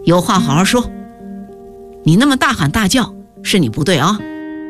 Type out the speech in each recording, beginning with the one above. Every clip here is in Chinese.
有话好好说，你那么大喊大叫是你不对啊。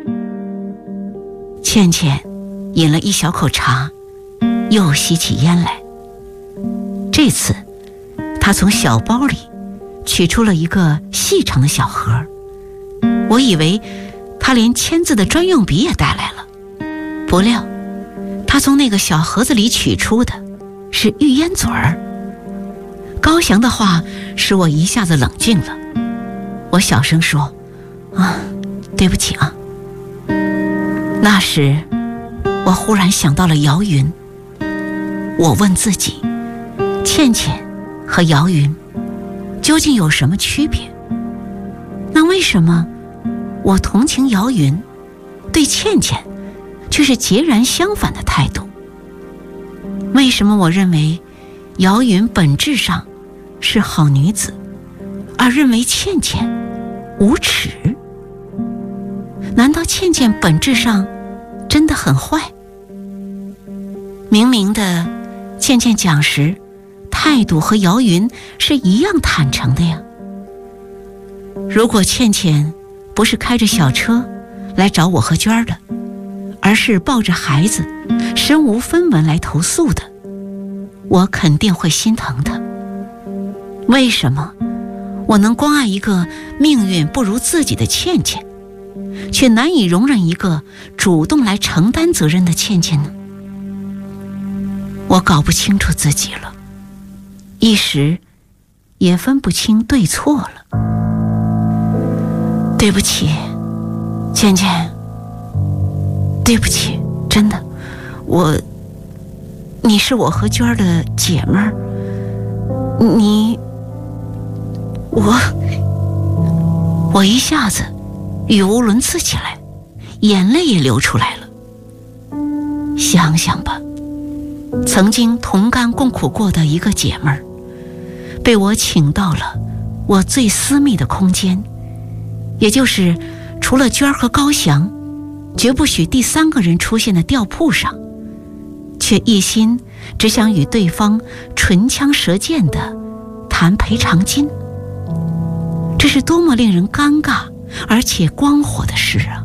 倩倩饮了一小口茶，又吸起烟来。这次她从小包里取出了一个细长的小盒，我以为她连签字的专用笔也带来了，不料她从那个小盒子里取出的是玉烟嘴儿。高翔的话使我一下子冷静了，我小声说：“对不起啊。”那时我忽然想到了姚云，我问自己，倩倩和姚云究竟有什么区别？那为什么我同情姚云，对倩倩却是截然相反的态度？为什么我认为姚云本质上是好女子，而认为倩倩无耻？难道倩倩本质上真的很坏？明明的，倩倩讲时态度和姚云是一样坦诚的呀。如果倩倩不是开着小车来找我和娟儿的，而是抱着孩子身无分文来投诉的，我肯定会心疼她。为什么我能关爱一个命运不如自己的倩倩，却难以容忍一个主动来承担责任的倩倩呢？我搞不清楚自己了，一时也分不清对错了。对不起，倩倩，对不起，真的，你是我和娟儿的姐们儿，我一下子语无伦次起来，眼泪也流出来了。想想吧，曾经同甘共苦过的一个姐们儿，被我请到了我最私密的空间，也就是除了娟儿和高翔绝不许第三个人出现的吊铺上，却一心只想与对方唇枪舌剑地谈赔偿金。这是多么令人尴尬而且光火的事啊！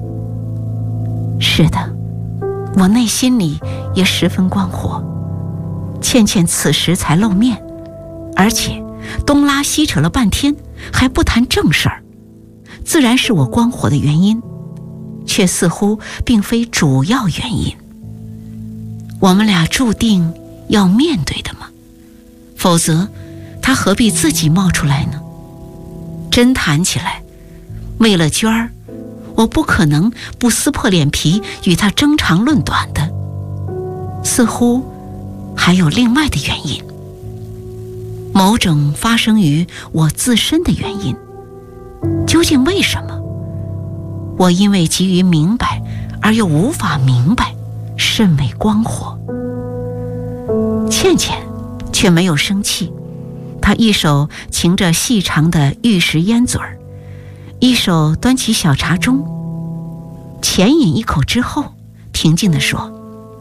是的，我内心里也十分光火。倩倩此时才露面，而且东拉西扯了半天还不谈正事儿，自然是我光火的原因，却似乎并非主要原因。我们俩注定要面对的吗？否则他何必自己冒出来呢？真谈起来，为了娟儿，我不可能不撕破脸皮与他争长论短的。似乎还有另外的原因，某种发生于我自身的原因。究竟为什么？我因为急于明白而又无法明白，甚为光火。倩倩却没有生气，她一手擎着细长的玉石烟嘴儿，一手端起小茶盅，浅饮一口之后，平静地说：“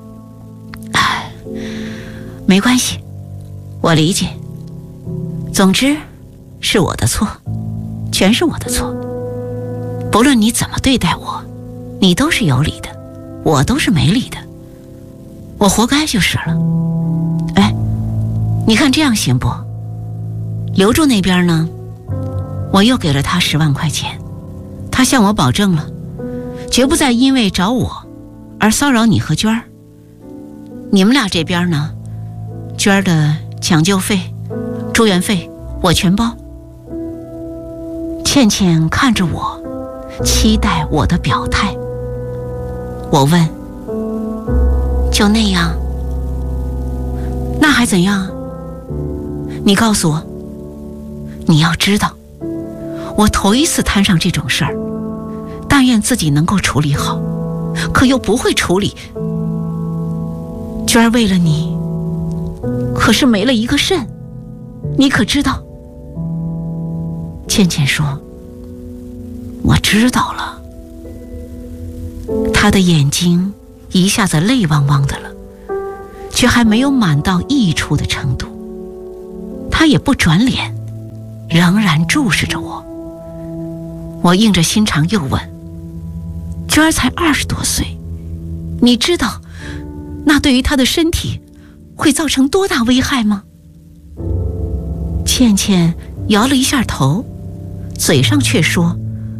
没关系，我理解。总之，是我的错，全是我的错。不论你怎么对待我，你都是有理的，我都是没理的，我活该就是了。你看这样行不？刘柱那边呢，我又给了他10万块钱，他向我保证了，绝不再因为找我而骚扰你和娟儿。你们俩这边呢，娟儿的抢救费、住院费我全包。”倩倩看着我，期待我的表态。我问：“就那样？那还怎样？你告诉我。你要知道，我头一次摊上这种事儿，但愿自己能够处理好，可又不会处理。娟儿为了你，可是没了一个肾，你可知道？”倩倩说：“我知道了。”她的眼睛一下子泪汪汪的了，却还没有满到溢出的程度。她也不转脸， 仍然注视着我。我硬着心肠又问：娟儿才20多岁，你知道那对于她的身体会造成多大危害吗？倩倩摇了一下头，嘴上却说：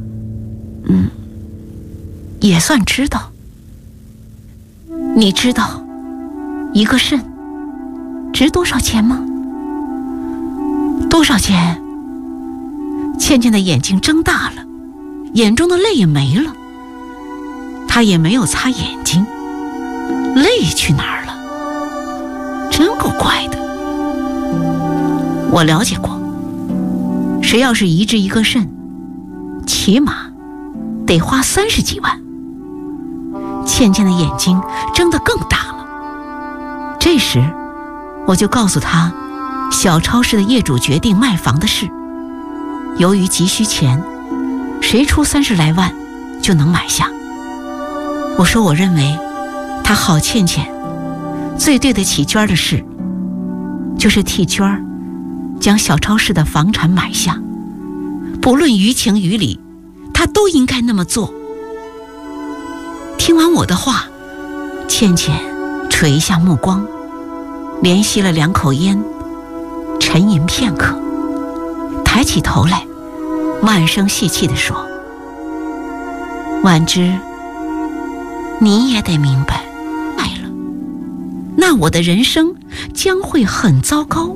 也算知道。你知道一个肾值多少钱吗？多少钱？倩倩的眼睛睁大了，眼中的泪也没了。她也没有擦眼睛，泪去哪儿了？真够怪的。我了解过，谁要是移植一个肾，起码得花30几万。倩倩的眼睛睁得更大了。这时我就告诉她小超市的业主决定卖房的事，由于急需钱，谁出30来万就能买下。我说我认为他郝倩倩最对得起娟儿的事，就是替娟儿将小超市的房产买下，不论于情于理，他都应该那么做。听完我的话，倩倩垂下目光，连吸了2口烟，沉吟片刻，抬起头来，慢声细气地说：婉之，你也得明白，爱了，那我的人生将会很糟糕。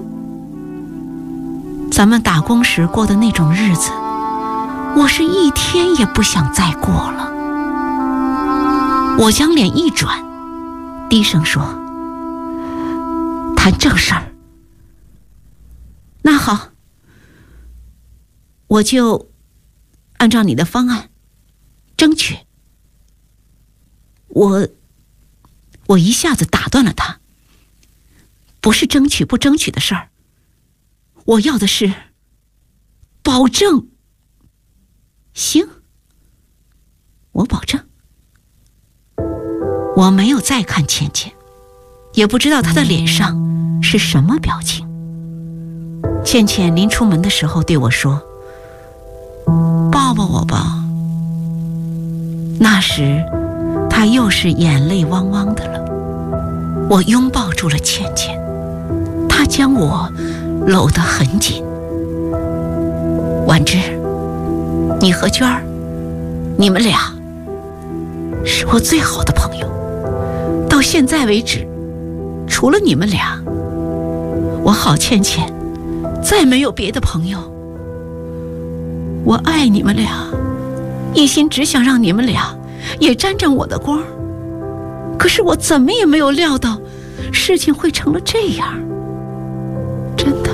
咱们打工时过的那种日子，我是一天也不想再过了。我将脸一转，低声说：谈正事儿。那好，我就按照你的方案争取。我一下子打断了他，不是争取不争取的事儿，我要的是保证。行，我保证。我没有再看倩倩，也不知道她的脸上是什么表情。倩倩临出门的时候对我说：抱抱我吧。那时她又是眼泪汪汪的了。我拥抱住了倩倩，她将我搂得很紧。婉之，你和娟儿，你们俩是我最好的朋友，到现在为止，除了你们俩，我郝倩倩再没有别的朋友。我爱你们俩，一心只想让你们俩也沾沾我的光，可是我怎么也没有料到事情会成了这样。真的。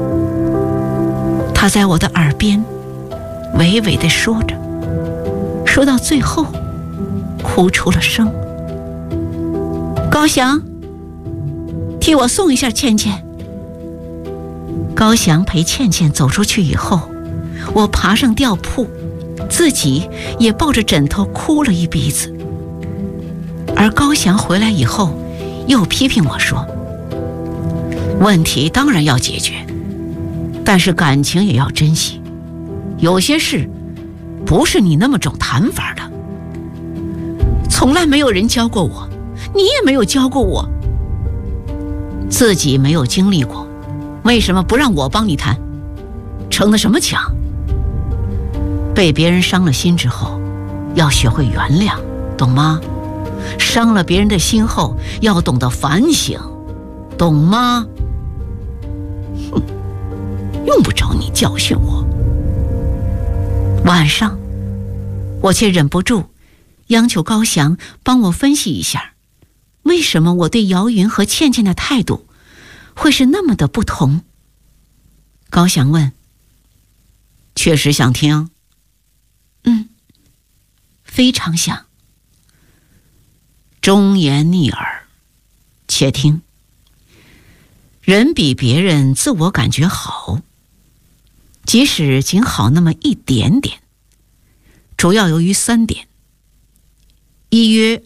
他在我的耳边娓娓地说着，说到最后哭出了声。高翔，替我送一下倩倩。高翔陪倩倩走出去以后，我爬上吊铺，自己也抱着枕头哭了一鼻子。而高翔回来以后又批评我说：问题当然要解决，但是感情也要珍惜，有些事不是你那么种谈法的。从来没有人教过我，你也没有教过我，自己没有经历过，为什么不让我帮你谈？逞的什么强？被别人伤了心之后，要学会原谅，懂吗？伤了别人的心后，要懂得反省，懂吗？哼，用不着你教训我。晚上，我却忍不住央求高翔帮我分析一下，为什么我对姚云和倩倩的态度会是那么的不同。高翔问：确实想听？非常想。忠言逆耳，且听。人比别人自我感觉好，即使仅好那么一点点，主要由于3点：一曰